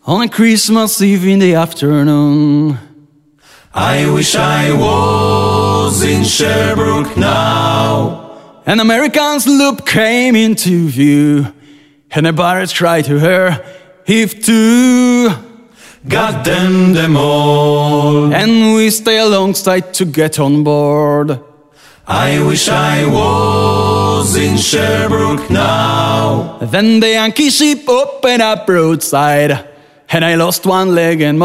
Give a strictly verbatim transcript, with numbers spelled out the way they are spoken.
on a Christmas Eve in the afternoon. I wish I was in Sherbrooke now. An American sloop came into view, and a pirate cried to her, heave to. Got them them all. And we stay alongside to get on board. I wish I was in Sherbrooke now. Then the Yankee ship opened up broadside, and I lost one leg and